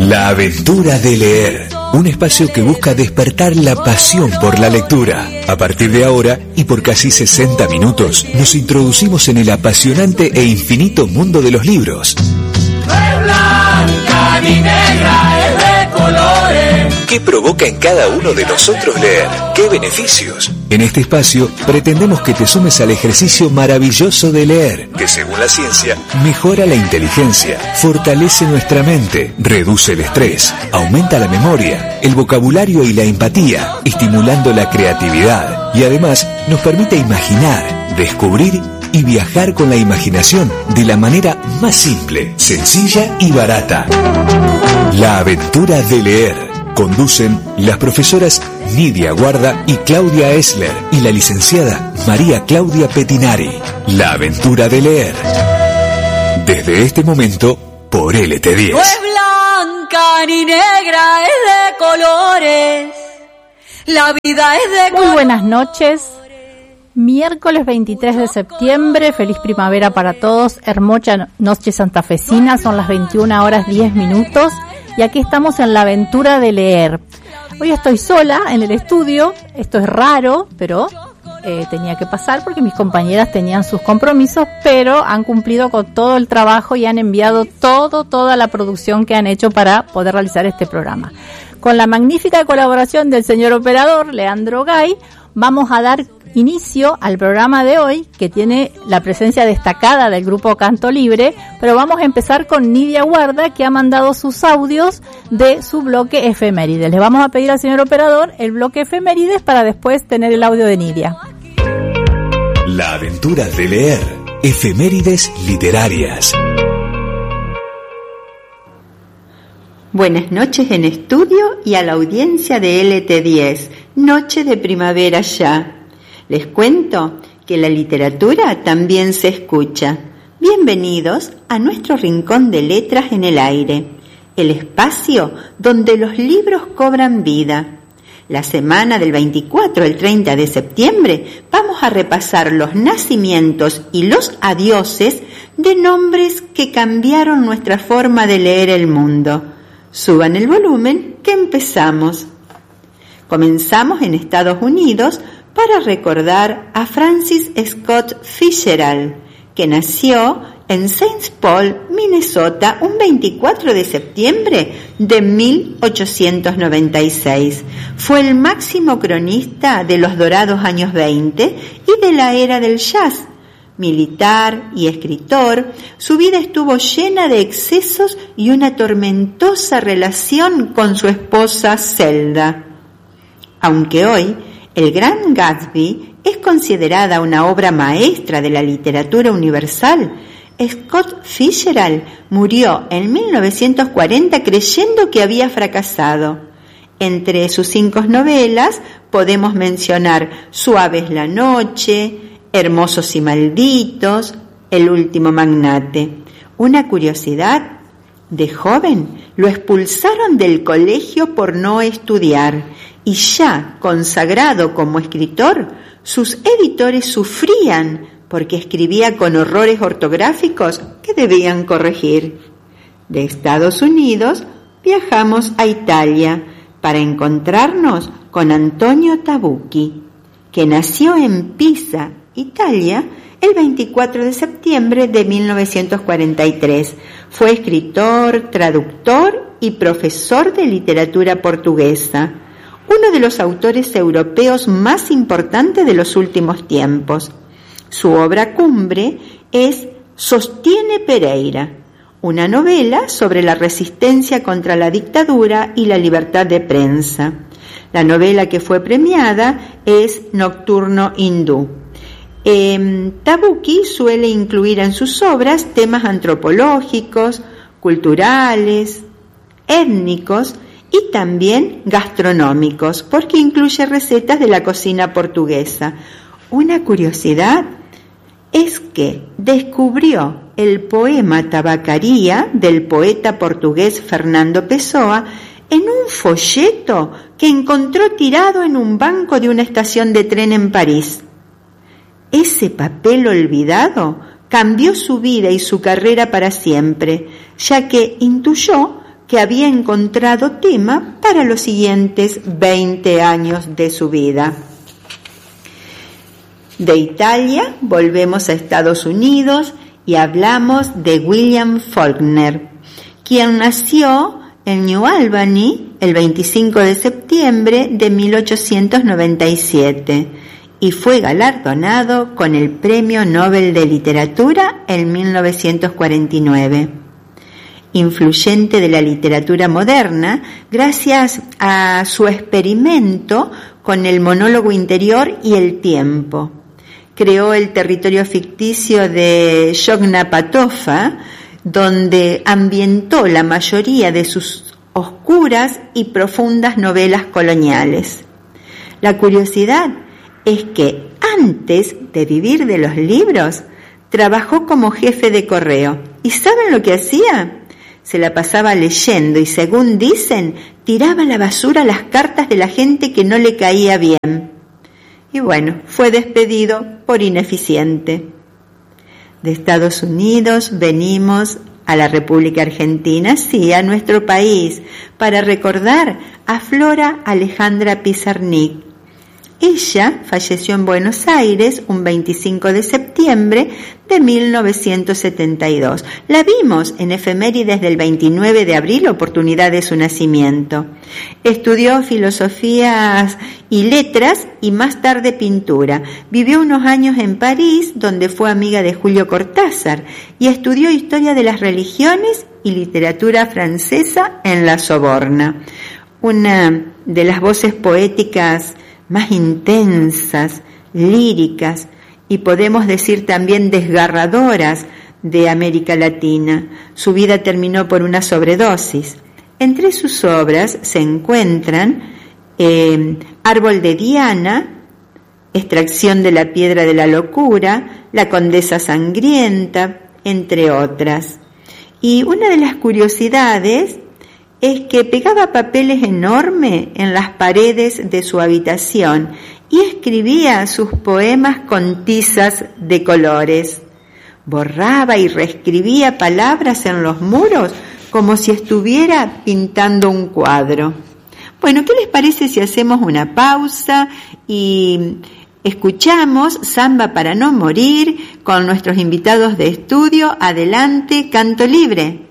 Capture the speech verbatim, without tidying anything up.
La aventura de leer, un espacio que busca despertar la pasión por la lectura. A partir de ahora, y por casi sesenta minutos, nos introducimos en el apasionante e infinito mundo de los libros. No es blanca ni negra, es de colores. ¿Qué provoca en cada uno de nosotros leer? ¿Qué beneficios? En este espacio pretendemos que te sumes al ejercicio maravilloso de leer, que según la ciencia mejora la inteligencia, fortalece nuestra mente, reduce el estrés, aumenta la memoria, el vocabulario y la empatía, estimulando la creatividad y además nos permite imaginar, descubrir y viajar con la imaginación de la manera más simple, sencilla y barata. La aventura de leer. Conducen las profesoras Nidia Guarda y Claudia Esler y la licenciada María Claudia Petinari. La aventura de leer. Desde este momento, por L T diez. No es blanca ni negra, es de colores. La vida es de colores. Muy buenas noches. Miércoles veintitrés de septiembre, feliz primavera para todos, hermosa noche santafesina, son las veintiuna horas diez minutos y aquí estamos en la aventura de leer. Hoy estoy sola en el estudio, esto es raro, pero eh, tenía que pasar porque mis compañeras tenían sus compromisos, pero han cumplido con todo el trabajo y han enviado todo, toda la producción que han hecho para poder realizar este programa. Con la magnífica colaboración del señor operador, Leandro Gay, vamos a dar inicio al programa de hoy, que tiene la presencia destacada del grupo Canto Libre, pero vamos a empezar con Nidia Guarda, que ha mandado sus audios de su bloque Efemérides. Le vamos a pedir al señor operador el bloque Efemérides para después tener el audio de Nidia. La aventura de leer, Efemérides literarias. Buenas noches en estudio y a la audiencia de L T diez, noche de primavera ya. Les cuento que la literatura también se escucha. Bienvenidos a nuestro rincón de letras en el aire, el espacio donde los libros cobran vida. La semana del veinticuatro al treinta de septiembre vamos a repasar los nacimientos y los adioses de nombres que cambiaron nuestra forma de leer el mundo. Suban el volumen que empezamos. Comenzamos en Estados Unidos para recordar a Francis Scott Fitzgerald, que nació en Saint Paul, Minnesota, un veinticuatro de septiembre de mil ochocientos noventa y seis. Fue el máximo cronista de los dorados años veinte y de la era del jazz. Militar y escritor, su vida estuvo llena de excesos y una tormentosa relación con su esposa Zelda. Aunque hoy El Gran Gatsby es considerada una obra maestra de la literatura universal, Scott Fitzgerald murió en mil novecientos cuarenta creyendo que había fracasado. Entre sus cinco novelas podemos mencionar Suave es la noche, Hermosos y malditos, El último magnate. Una curiosidad: de joven lo expulsaron del colegio por no estudiar y ya consagrado como escritor, sus editores sufrían porque escribía con horrores ortográficos que debían corregir. De Estados Unidos viajamos a Italia para encontrarnos con Antonio Tabucchi, que nació en Pisa, Italia, el veinticuatro de septiembre de mil novecientos cuarenta y tres. Fue escritor, traductor y profesor de literatura portuguesa, uno de los autores europeos más importantes de los últimos tiempos. Su obra cumbre es Sostiene Pereira, una novela sobre la resistencia contra la dictadura y la libertad de prensa. La novela que fue premiada es Nocturno hindú. Eh, Tabucchi suele incluir en sus obras temas antropológicos, culturales, étnicos y también gastronómicos, porque incluye recetas de la cocina portuguesa. Una curiosidad es que descubrió el poema Tabacaría del poeta portugués Fernando Pessoa en un folleto que encontró tirado en un banco de una estación de tren en París. Ese papel olvidado cambió su vida y su carrera para siempre, ya que intuyó que había encontrado tema para los siguientes veinte años de su vida. De Italia volvemos a Estados Unidos y hablamos de William Faulkner, quien nació en New Albany el veinticinco de septiembre de mil ochocientos noventa y siete y fue galardonado con el Premio Nobel de Literatura en mil novecientos cuarenta y nueve. Influyente de la literatura moderna gracias a su experimento con el monólogo interior y el tiempo. Creó el territorio ficticio de Yognapatofa, donde ambientó la mayoría de sus oscuras y profundas novelas coloniales. La curiosidad es que antes de vivir de los libros, trabajó como jefe de correo. ¿Y saben lo que hacía? Se la pasaba leyendo y, según dicen, tiraba a la basura las cartas de la gente que no le caía bien. Y bueno, fue despedido por ineficiente. De Estados Unidos venimos a la República Argentina, sí, a nuestro país, para recordar a Flora Alejandra Pizarnik. Ella falleció en Buenos Aires un veinticinco de septiembre de mil novecientos setenta y dos. La vimos en efemérides del veintinueve de abril, oportunidad de su nacimiento. Estudió filosofías y letras y más tarde pintura. Vivió unos años en París, donde fue amiga de Julio Cortázar, y estudió historia de las religiones y literatura francesa en La Soborna. Una de las voces poéticas más intensas, líricas y podemos decir también desgarradoras de América Latina. Su vida terminó por una sobredosis. Entre sus obras se encuentran eh, Árbol de Diana, Extracción de la piedra de la locura, La condesa sangrienta, entre otras. Y una de las curiosidades es que pegaba papeles enormes en las paredes de su habitación y escribía sus poemas con tizas de colores. Borraba y reescribía palabras en los muros como si estuviera pintando un cuadro. Bueno, ¿qué les parece si hacemos una pausa y escuchamos Samba para no morir con nuestros invitados de estudio? Adelante, canto libre.